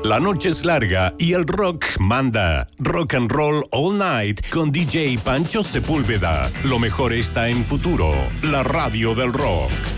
La noche es larga y el rock manda. Rock and Roll All Night con DJ Pancho Sepúlveda. Lo mejor está en Futuro, la radio del rock.